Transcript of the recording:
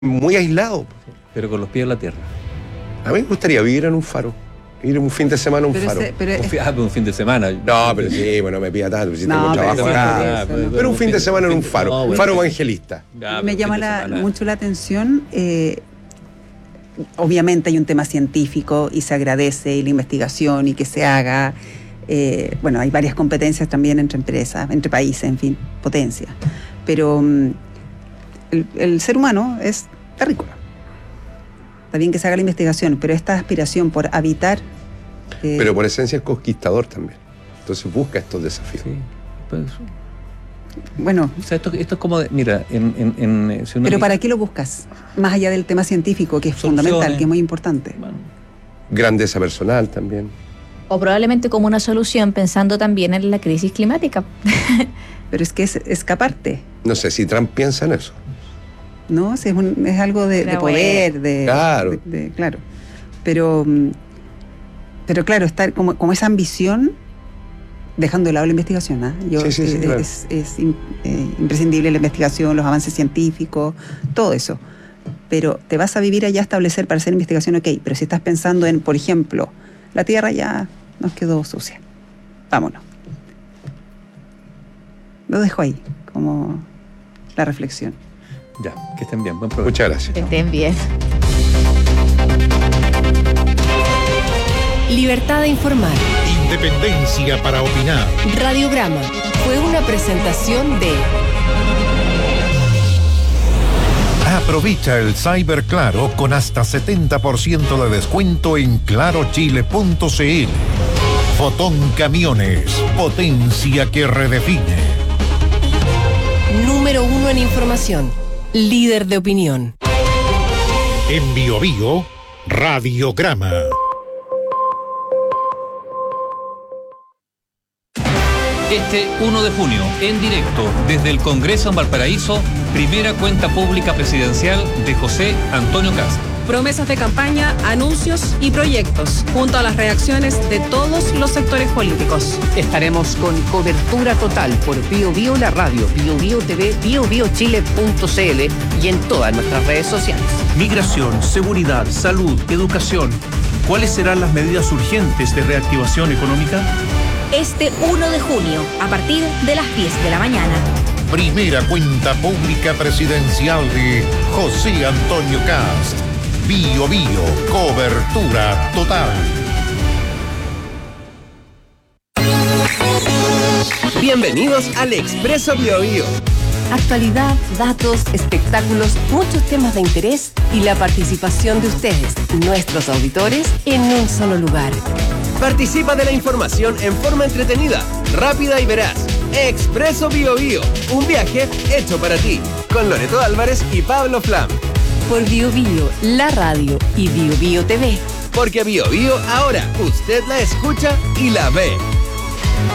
muy aislado. Pero con los pies en la tierra. A mí me gustaría vivir en un faro. Ir un fin de semana a un faro. Un fin de semana. No, pero sí, bueno, me pida tanto, si tengo trabajo acá. Pero un fin de semana en un faro, faro evangelista. Me llama mucho la atención, obviamente hay un tema científico y se agradece y la investigación y que se haga, bueno, hay varias competencias también entre empresas, entre países, en fin, potencia. Pero el ser humano es terrícola. Está bien que se haga la investigación, pero esta aspiración por habitar... pero por esencia es conquistador también. Entonces busca estos desafíos. Sí, pues, bueno... O sea, esto es como... mira, si pero dice, ¿para qué lo buscas? Más allá del tema científico, que es fundamental, que es muy importante. Bueno. Grandeza personal también. O probablemente como una solución, pensando también en la crisis climática. Pero es que es escaparte. No sé si Trump piensa en eso. No, es algo de poder, claro. Claro. Pero claro, estar como esa ambición, dejando de lado la investigación, ¿eh? Sí, claro. Es imprescindible la investigación, los avances científicos, todo eso. Pero te vas a vivir allá a establecer para hacer investigación, ok, pero si estás pensando en, por ejemplo, la Tierra ya nos quedó sucia, vámonos. Lo dejo ahí, como la reflexión. Ya, que estén bien. Buen provecho. Muchas gracias. Que estén bien. Libertad de informar. Independencia para opinar. Radiograma fue una presentación de... Aprovecha el Cyber Claro con hasta 70% de descuento en clarochile.cl. Fotón Camiones, potencia que redefine. Número 1 en información. Líder de opinión. En BioBio, Radiograma. Este 1 de junio, en directo, desde el Congreso en Valparaíso, primera cuenta pública presidencial de José Antonio Kast. Promesas de campaña, anuncios y proyectos, junto a las reacciones de todos los sectores políticos. Estaremos con cobertura total por BioBio la radio, BioBio TV, biobiochile.cl y en todas nuestras redes sociales. Migración, seguridad, salud, educación. ¿Cuáles serán las medidas urgentes de reactivación económica? Este 1 de junio, a partir de las 10 de la mañana. Primera cuenta pública presidencial de José Antonio Kast. BioBio, cobertura total. Bienvenidos al Expreso BioBio. Actualidad, datos, espectáculos, muchos temas de interés y la participación de ustedes, nuestros auditores, en un solo lugar. Participa de la información en forma entretenida, rápida y veraz. Expreso BioBio, un viaje hecho para ti, con Loreto Álvarez y Pablo Flam. Por BioBio, la radio y BioBio TV. Porque BioBio ahora usted la escucha y la ve.